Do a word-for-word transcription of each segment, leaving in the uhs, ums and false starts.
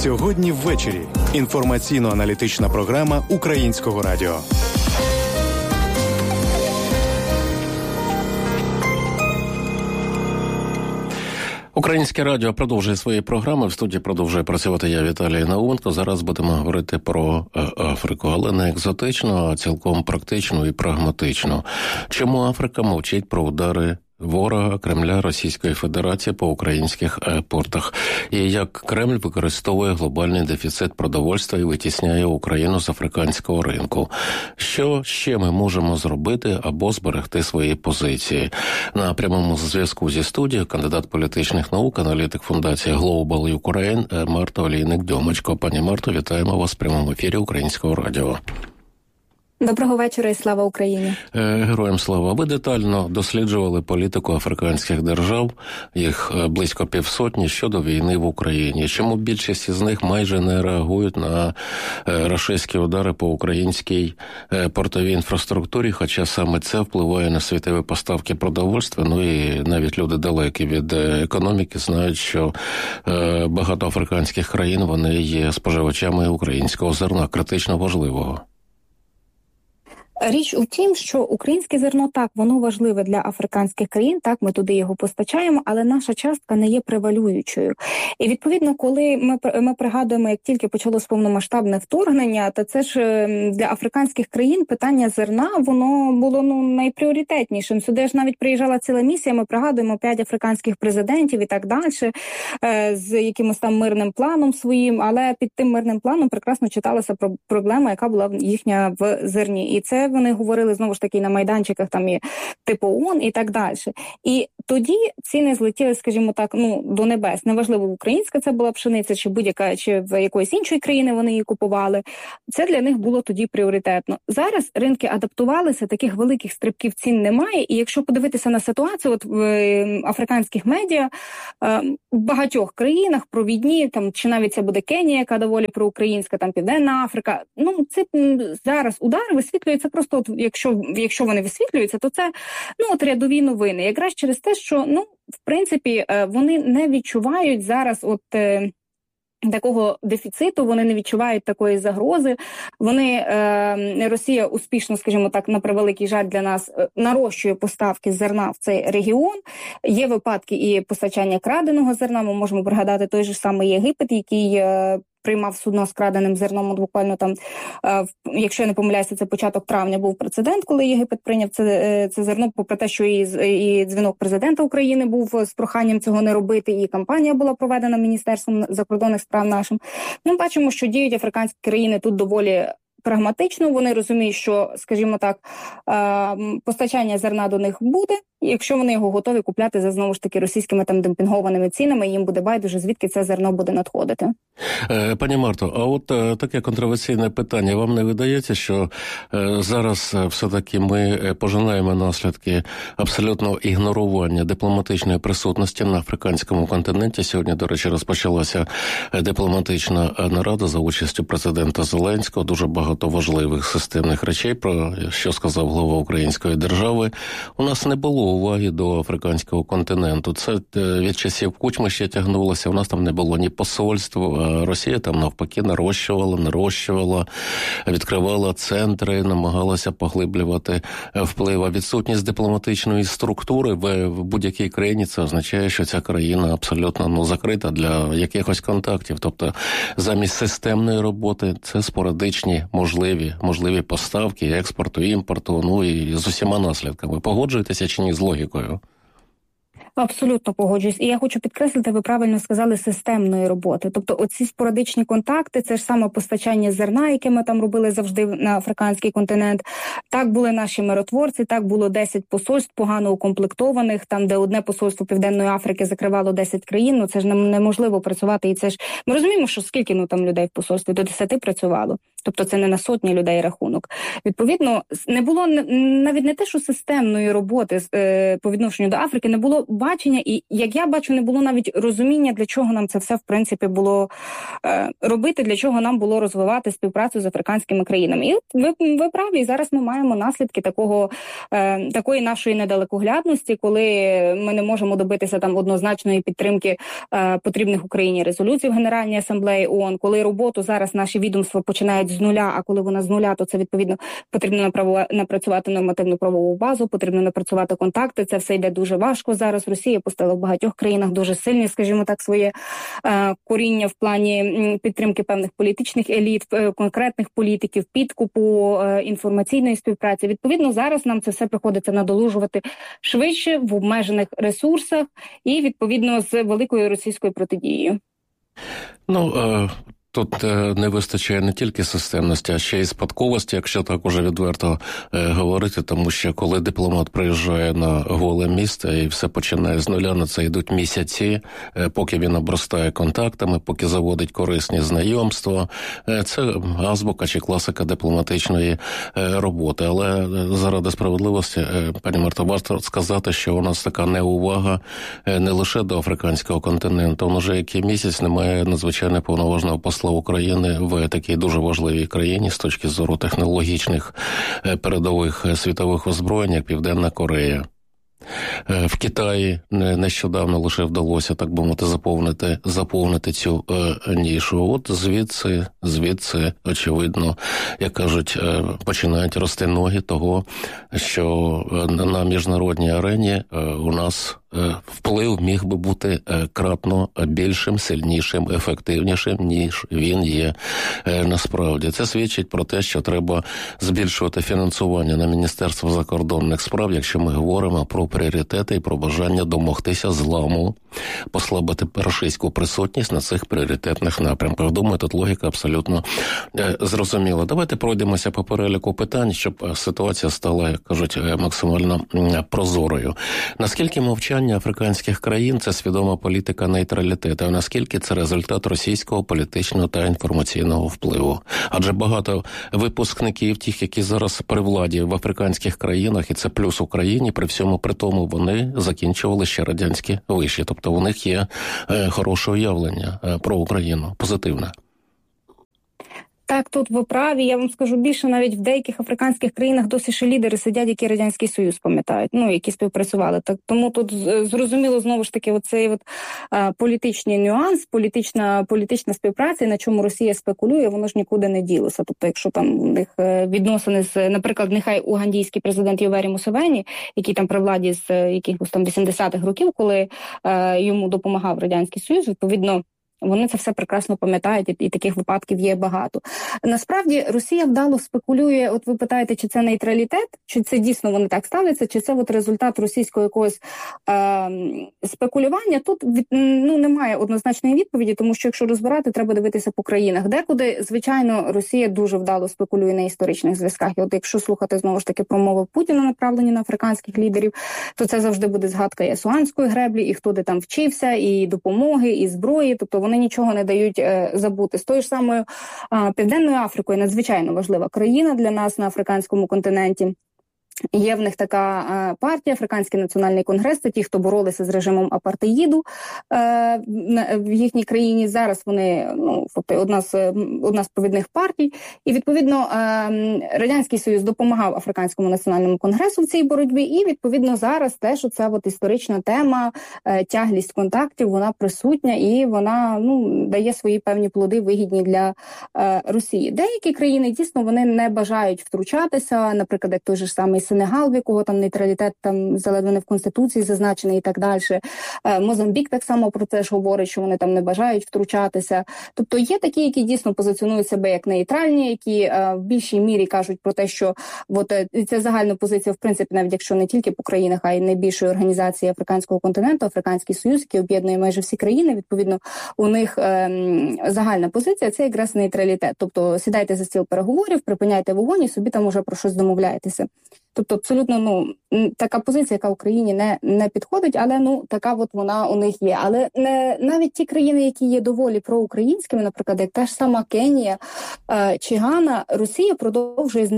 Сьогодні ввечері. Інформаційно-аналітична програма Українського радіо. Українське радіо продовжує свої програми. В студії продовжує працювати я, Віталій Науменко. Зараз будемо говорити про Африку, але не екзотично, а цілком практично і прагматично. Чому Африка мовчить про удари ворога Кремля Російської Федерації по українських портах? І як Кремль використовує глобальний дефіцит продовольства і витісняє Україну з африканського ринку? Що ще ми можемо зробити або зберегти свої позиції? На прямому зв'язку зі студією кандидат політичних наук, аналітик фундації Global Ukraine Марта Олійник-Дьомочко. Пані Марто, вітаємо вас в прямому ефірі Українського радіо. Доброго вечора і слава Україні. Героям слава. Ви детально досліджували політику африканських держав, їх близько півсотні, щодо війни в Україні. Чому більшість із них майже не реагують на рашистські удари по українській портовій інфраструктурі, хоча саме це впливає на світові поставки продовольства. Ну і навіть люди далекі від економіки знають, що багато африканських країн, вони є споживачами українського зерна, критично важливого. Річ у тім, що українське зерно, так, воно важливе для африканських країн, так, ми туди його постачаємо, але наша частка не є превалюючою. І, відповідно, коли ми, ми пригадуємо, як тільки почалось повномасштабне вторгнення, то це ж для африканських країн питання зерна, воно було ну, найпріоритетнішим. Сюди ж навіть приїжджала ціла місія, ми пригадуємо п'ять африканських президентів і так далі, з якимось там мирним планом своїм, але під тим мирним планом прекрасно читалася проблема, яка була їхня в зерні. І це вони говорили, знову ж таки, на майданчиках там і типу ООН і так далі. І тоді ціни злетіли, скажімо так, ну, до небес. Неважливо, українська це була пшениця, чи будь-яка, чи в якоїсь іншої країни вони її купували. Це для них було тоді пріоритетно. Зараз ринки адаптувалися, таких великих стрибків цін немає. І якщо подивитися на ситуацію, от в африканських медіа, в багатьох країнах провідні, там, чи навіть це буде Кенія, яка доволі проукраїнська, там Південна Африка, ну, це зараз удари висвітлюються просто, от, якщо, якщо вони висвітлюються, то це, ну, от рядові новини. Якраз через те, що, ну, в принципі, вони не відчувають зараз от е, такого дефіциту, вони не відчувають такої загрози. Вони, е, Росія успішно, скажімо так, на превеликий жаль для нас, нарощує поставки зерна в цей регіон. Є випадки і постачання краденого зерна. Ми можемо пригадати той же самий Єгипет, який е, приймав судно з краденим зерном, буквально там, е, якщо я не помиляюся, це початок травня був прецедент, коли Єгипет прийняв це, е, це зерно, попри те, що і, і дзвінок президента України був з проханням цього не робити, і кампанія була проведена Міністерством закордонних справ нашим. Ми бачимо, що діють африканські країни тут доволі прагматично, вони розуміють, що, скажімо так, е, постачання зерна до них буде, якщо вони його готові купляти за, знову ж таки, російськими там демпінгованими цінами, їм буде байдуже, звідки це зерно буде надходити. Е, пані Марто, а от е, таке контроверсійне питання. Вам не видається, що е, зараз все-таки ми пожинаємо наслідки абсолютного ігнорування дипломатичної присутності на африканському континенті? Сьогодні, до речі, розпочалася дипломатична нарада за участю президента Зеленського. Дуже багато важливих системних речей, про що сказав глава української держави. У нас не було уваги до африканського континенту. Це від часів Кучми ще тягнулося. У нас там не було ні посольства. Росія там навпаки нарощувала, нарощувала, відкривала центри, намагалася поглиблювати вплив. А відсутність дипломатичної структури в, в будь-якій країні, це означає, що ця країна абсолютно ну, закрита для якихось контактів. Тобто замість системної роботи це спорадичні можливі, можливі поставки, експорту, імпорту, ну і з усіма наслідками. Погоджуєтеся чи ні з логікою? Абсолютно погоджуюсь. І я хочу підкреслити, ви правильно сказали, системної роботи. Тобто оці спорадичні контакти, це ж саме постачання зерна, яке ми там робили завжди на африканський континент. Так були наші миротворці, так було десять посольств погано укомплектованих, там, де одне посольство Південної Африки закривало десять країн, ну це ж неможливо працювати. І це ж, ми розуміємо, що скільки ну, там людей в посольстві, до десяти працювало. тобто це не на сотні людей рахунок. Відповідно, не було навіть не те, що системної роботи е, по відношенню до Африки, не було бачення, і, як я бачу, не було навіть розуміння, для чого нам це все, в принципі, було е, робити, для чого нам було розвивати співпрацю з африканськими країнами. І от ви, ви праві, і зараз ми маємо наслідки такого, е, такої нашої недалекоглядності, коли ми не можемо добитися там однозначної підтримки е, потрібних Україні резолюцій в Генеральній асамблеї ООН, коли роботу зараз наші відомства починають з нуля, а коли вона з нуля, то це, відповідно, потрібно напрацювати нормативну правову базу, потрібно напрацювати контакти, це все йде дуже важко зараз. Росія пустила в багатьох країнах дуже сильні, скажімо так, своє е, коріння в плані підтримки певних політичних еліт, конкретних політиків, підкупу, е, інформаційної співпраці. Відповідно, зараз нам це все приходиться надолужувати швидше, в обмежених ресурсах і, відповідно, з великою російською протидією. Ну, е... Тут не вистачає не тільки системності, а ще й спадковості, якщо так уже відверто е, говорити, тому що коли дипломат приїжджає на голе місто і все починає з нуля, на це йдуть місяці, е, поки він обростає контактами, поки заводить корисні знайомства. Е, це азбука чи класика дипломатичної е, роботи. Але заради справедливості, е, пані Марто, варто сказати, що у нас така неувага е, не лише до африканського континенту. Он уже який місяць немає надзвичайно повноважного посла України в такій дуже важливій країні з точки зору технологічних передових світових озброєнь, як Південна Корея. В Китаї нещодавно лише вдалося, так би мовити, заповнити, заповнити цю е, нішу. От звідси, звідси, очевидно, як кажуть, е, починають рости ноги того, що на міжнародній арені е, у нас е, вплив міг би бути е, кратно більшим, сильнішим, ефективнішим, ніж він є е, насправді. Це свідчить про те, що треба збільшувати фінансування на Міністерство закордонних справ, якщо ми говоримо про пріоритети і про бажання домогтися зламу, послабити російську присутність на цих пріоритетних напрямках. Думаю, тут логіка абсолютно е, зрозуміла. Давайте пройдемося по переліку питань, щоб ситуація стала, як кажуть, максимально прозорою. Наскільки мовчання африканських країн – це свідома політика нейтралітету, а наскільки це результат російського політичного та інформаційного впливу? Адже багато випускників, тих, які зараз при владі в африканських країнах, і це плюс Україні, при всьому при тому вони закінчували ще радянські виші. Тобто у них є е, хороше уявлення е, про Україну, позитивне. Так, тут ви праві. Я вам скажу більше, навіть в деяких африканських країнах досі ще лідери сидять, які Радянський Союз пам'ятають, ну, які співпрацювали. Так, тому тут зрозуміло, знову ж таки, оцей от, а, політичний нюанс, політична, політична співпраця, на чому Росія спекулює, воно ж нікуди не ділося. Тобто, якщо там у них відносини з, наприклад, нехай угандійський президент Йовері Мусевені, який там при владі з якихось там вісімдесятих років, коли а, йому допомагав Радянський Союз, відповідно, вони це все прекрасно пам'ятають, і, і таких випадків є багато. Насправді, Росія вдало спекулює, от ви питаєте, чи це нейтралітет, чи це дійсно вони так ставляться, чи це от результат російського якогось е, спекулювання. Тут від, ну, немає однозначної відповіді, тому що якщо розбирати, треба дивитися по країнах. Декуди, звичайно, Росія дуже вдало спекулює на історичних зв'язках. І от якщо слухати, знову ж таки, промови Путіна, направлені на африканських лідерів, то це завжди буде згадка і Асуанської греблі, і хто де там вчився, і допомоги, і зброї, тобто вони нічого не дають е, забути. З тою ж самою е, Південною Африкою, надзвичайно важлива країна для нас на африканському континенті. Є в них така е, партія, Африканський національний конгрес, це ті, хто боролися з режимом апартеїду е, в їхній країні. Зараз вони, ну, одна з, одна з провідних партій. І, відповідно, е, Радянський Союз допомагав Африканському національному конгресу в цій боротьбі. І, відповідно, зараз теж оця от історична тема, е, тяглість контактів, вона присутня і вона, ну, дає свої певні плоди, вигідні для е, Росії. Деякі країни, дійсно, вони не бажають втручатися, наприклад, як той же самий Сенегал, в якого там нейтралітет там заледве не в Конституції зазначений і так далі. Мозамбік так само про це ж говорить, що вони там не бажають втручатися. Тобто є такі, які дійсно позиціонують себе як нейтральні, які е, в більшій мірі кажуть про те, що от, ця загальна позиція, в принципі, навіть якщо не тільки по країнах, а й найбільшої організації Африканського континенту, Африканський Союз, який об'єднує майже всі країни, відповідно, у них е, загальна позиція – це якраз нейтралітет. Тобто сідайте за стіл переговорів, припиняйте вогонь і собі там уже про щось домовляєтеся. Тобто абсолютно ну така позиція, яка Україні не, не підходить, але ну така от вона у них є. Але не навіть ті країни, які є доволі проукраїнськими, наприклад, як та ж сама Кенія е, чи Гана, Росія продовжує з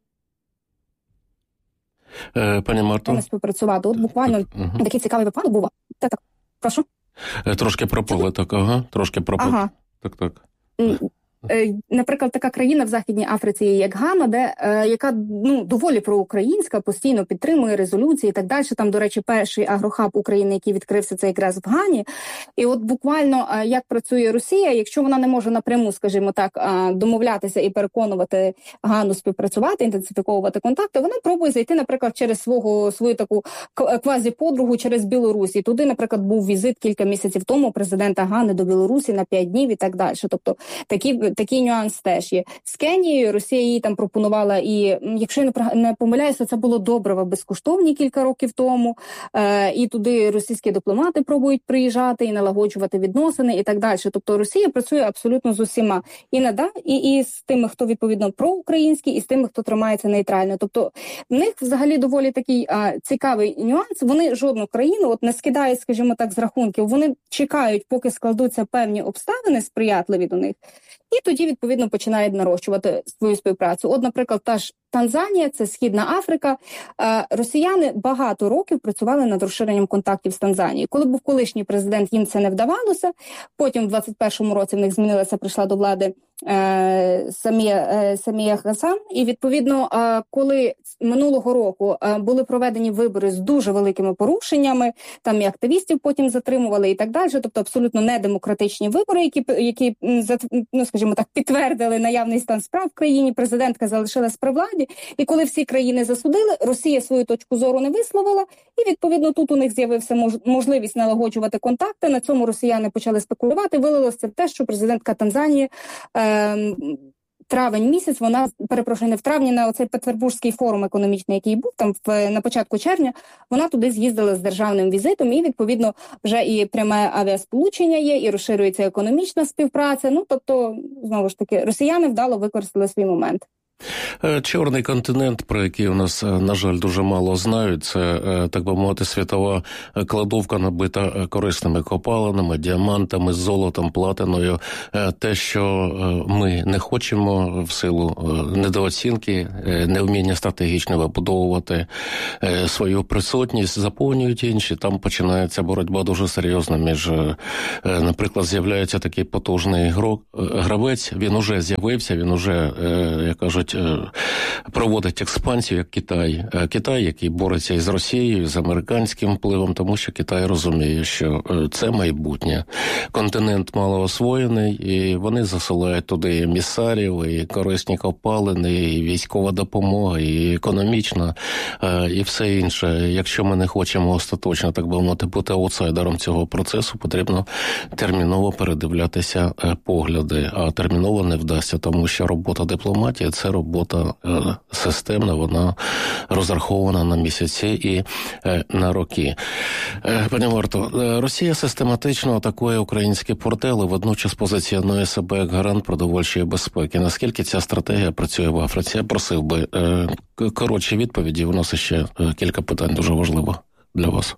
е, пані Марто співпрацювати. От буквально uh-huh. такий цікавий випадок був. Так, так, прошу. Е, трошки пропали, так, ага, трошки пропали. Ага. Так, так. Наприклад, така країна в Західній Африці, як Гана, де е, яка ну доволі проукраїнська, постійно підтримує резолюції і так далі. Там, до речі, перший агрохаб України, який відкрився, це якраз в Гані. І от буквально е, як працює Росія, якщо вона не може напряму, скажімо так, е, домовлятися і переконувати Гану співпрацювати, інтенсифіковувати контакти, вона пробує зайти, наприклад, через свого свою таку квазіподругу через Білорусь. І туди, наприклад, був візит кілька місяців тому президента Гани до Білорусі на п'ять днів і так далі. Тобто такі Такий нюанс теж є. З Кенією Росія їй там пропонувала, і якщо я не помиляюся, це було добриво безкоштовні кілька років тому, е, і туди російські дипломати пробують приїжджати і налагоджувати відносини і так далі. Тобто Росія працює абсолютно з усіма. І, нада, і, і з тими, хто відповідно проукраїнський, і з тими, хто тримається нейтрально. Тобто в них взагалі доволі такий е, цікавий нюанс. Вони жодну країну от не скидають, скажімо так, з рахунків. Вони чекають, поки складуться певні обставини сприятливі до них. І тоді, відповідно, починають нарощувати свою співпрацю. От, наприклад, та ж Танзанія, це Східна Африка. Росіяни багато років працювали над розширенням контактів з Танзанією. Коли був колишній президент, їм це не вдавалося. Потім в двадцять першому році в них змінилася, прийшла до влади е, Самія, е, Самія Гасан. І, відповідно, е, коли минулого року е, були проведені вибори з дуже великими порушеннями, там і активістів потім затримували і так далі, тобто абсолютно недемократичні вибори, які, які ну, скажімо так, підтвердили наявний стан справ в країні, президентка залишилась при владі. І коли всі країни засудили, Росія свою точку зору не висловила, і, відповідно, тут у них з'явився мож- можливість налагоджувати контакти, на цьому росіяни почали спекулювати, вилилося в те, що президентка Танзанії е- травень місяць, вона, перепрошую, не в травні, на оцей Петербурзький форум економічний, який був там в, на початку червня, вона туди з'їздила з державним візитом, і, відповідно, вже і пряме авіасполучення є, і розширюється економічна співпраця. Ну, тобто, знову ж таки, росіяни вдало використали свій момент. Чорний континент, про який у нас, на жаль, дуже мало знають, це, так би мовити, світова кладовка, набита корисними копалинами, діамантами, золотом, платиною. Те, що ми не хочемо в силу недооцінки, невміння стратегічно вибудовувати свою присутність, заповнюють інші. Там починається боротьба дуже серйозна між, наприклад, з'являється такий потужний гравець, він уже з'явився, він уже, як кажуть, проводить експансію, як Китай. Китай, який бореться із Росією, з американським впливом, тому що Китай розуміє, що це майбутнє. Континент малоосвоєний, і вони засилають туди і місарів, і корисні копалини, і військова допомога, і економічна, і все інше. Якщо ми не хочемо остаточно, так би мовити, бути аутсайдером цього процесу, потрібно терміново передивлятися погляди. А терміново не вдасться, тому що робота дипломатії – це робота е, системна, вона розрахована на місяці і е, на роки. Е, пані Марто, Росія систематично атакує українські портали, водночас позиціонує себе як гарант продовольчої безпеки. Наскільки ця стратегія працює в Африці? Я просив би е, коротші відповіді, у нас ще е, кілька питань дуже важливих для вас.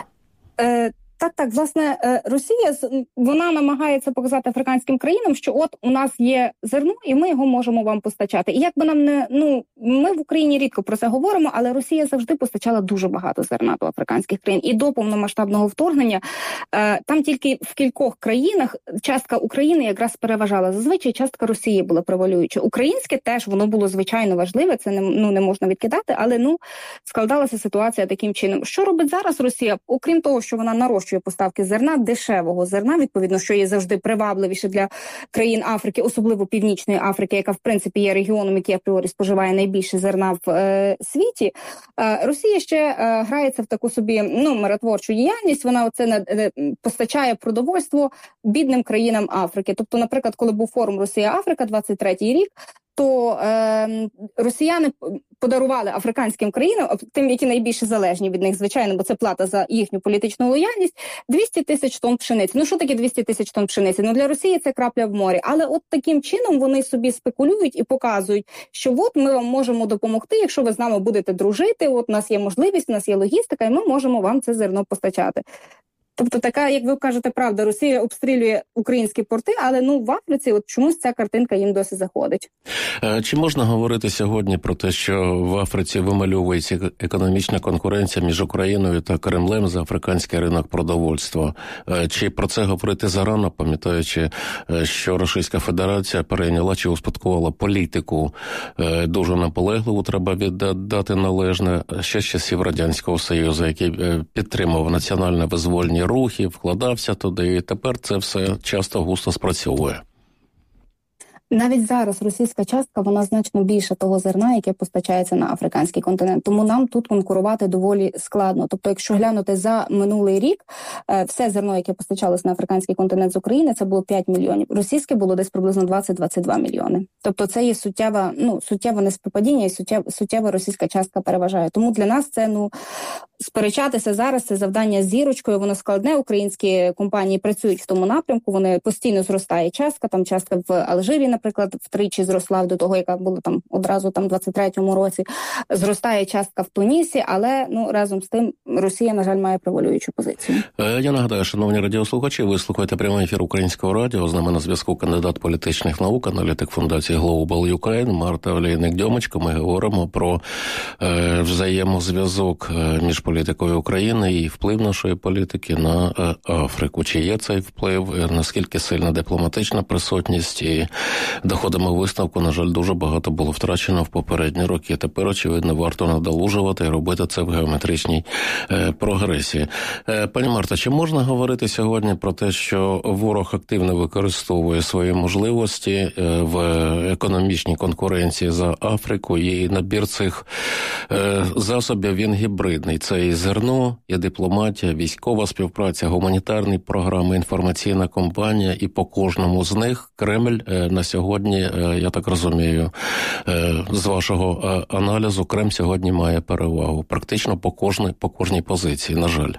Е... Так, так, власне, Росія, вона намагається показати африканським країнам, що от у нас є зерно, і ми його можемо вам постачати. І як би нам не, ну, ми в Україні рідко про це говоримо, але Росія завжди постачала дуже багато зерна до африканських країн. І до повномасштабного вторгнення там тільки в кількох країнах частка України якраз переважала. Зазвичай частка Росії була превалююча. Українське теж, воно було звичайно важливе, це не, ну, не можна відкидати, але, ну, складалася ситуація таким чином. Що робить зараз Росія? Окрім того, що вона нарощує поставки зерна, дешевого зерна, відповідно, що є завжди привабливіше для країн Африки, особливо Північної Африки, яка, в принципі, є регіоном, який апріорі споживає найбільше зерна в е, світі. Е, Росія ще е, грається в таку собі, ну, миротворчу діяльність, вона оце е, постачає продовольство бідним країнам Африки. Тобто, наприклад, коли був форум Росія-Африка, двадцять третій рік, то е, росіяни подарували африканським країнам, тим, які найбільше залежні від них, звичайно, бо це плата за їхню політичну лояльність, двісті тисяч тонн пшениці. Ну що таке двісті тисяч тонн пшениці? Ну для Росії це крапля в морі. Але от таким чином вони собі спекулюють і показують, що от ми вам можемо допомогти, якщо ви з нами будете дружити, от у нас є можливість, у нас є логістика, і ми можемо вам це зерно постачати. Тобто така, як ви кажете, правда, Росія обстрілює українські порти, але ну в Африці от чомусь ця картинка їм досі заходить. Чи можна говорити сьогодні про те, що в Африці вимальовується економічна конкуренція між Україною та Кремлем за африканський ринок продовольства? Чи про це говорити зарано, пам'ятаючи, що Російська Федерація перейняла чи успадкувала політику дуже наполегливу, треба віддати належне, ще з часів Радянського Союзу, який підтримував національно визвольні рухи, вкладався туди, і тепер це все часто густо спрацьовує. Навіть зараз російська частка, вона значно більше того зерна, яке постачається на африканський континент. Тому нам тут конкурувати доволі складно. Тобто, якщо глянути за минулий рік, все зерно, яке постачалось на африканський континент з України, це було п'ять мільйонів. Російське було десь приблизно двадцять-двадцять два мільйони. Тобто це є суттєва, ну, суттєве неспівпадіння і суттєва, суттєва російська частка переважає. Тому для нас це, ну, сперечатися зараз, це завдання з зірочкою, воно складне. Українські компанії працюють в тому напрямку, вони постійно зростає частка, там частка в Алжирі, наприклад, втричі зросла до того, яка була там одразу там в двадцять третьому році. Зростає частка в Тунісі, але ну разом з тим Росія, на жаль, має превалюючу позицію. Я нагадаю, шановні радіослухачі, ви слухаєте прямий ефір Українського радіо. З нами на зв'язку кандидат політичних наук, аналітик фундації Global Ukraine Марта Олейник-Дьомочко. Ми говоримо про е, взаємозв'язок між політикою України і вплив нашої політики на е, Африку. Чи є цей вплив, наскільки сильна дипломатична присутність, і доходимо висновку, на жаль, дуже багато було втрачено в попередні роки. Тепер, очевидно, варто надолужувати і робити це в геометричній е, прогресії. Е, пані Марта, чи можна говорити сьогодні про те, що ворог активно використовує свої можливості е, в економічній конкуренції за Африку, і набір цих е, засобів, він гібридний? Це і зерно, і дипломатія, військова співпраця, гуманітарні програми, інформаційна кампанія, і по кожному з них Кремль е, на сьогодні, е, я так розумію, е, з вашого е, аналізу, Кремль сьогодні має перевагу. Практично по кожній, по кожній позиції, на жаль.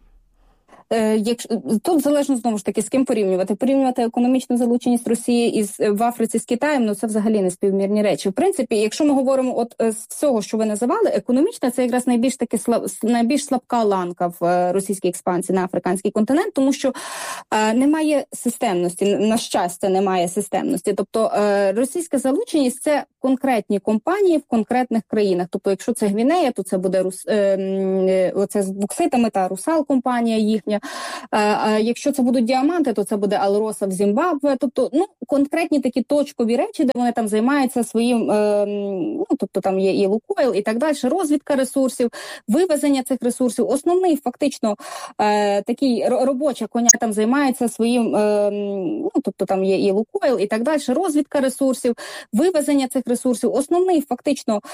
Якщо тут залежно знову ж таки з ким порівнювати, порівнювати економічну залученість Росії із в Африці з Китаєм, ну це взагалі не співмірні речі. В принципі, якщо ми говоримо от з всього, що ви називали, економічна це якраз найбільш таки слаб, найбільш слабка ланка в російській експансії на африканський континент, тому що е, немає системності. На щастя, немає системності. Тобто е, російська залученість це конкретні компанії в конкретних країнах. Тобто, якщо це Гвінея, то це буде Рус, е, е, оце з бокситами та Русал компанія їхня. А якщо це будуть діаманти, то це буде Алроса в Зімбабве. Тобто, ну, конкретні такі точкові речі, де вони там займаються своїм, е, ну, тобто там є і Лукойл і так далі, розвідка ресурсів, вивезення цих ресурсів. Основний фактично е, такий робоча коня там займається своїм, е, ну, тобто там є і Лукойл і так далі, розвідка ресурсів, вивезення цих ресурсів. Основний фактично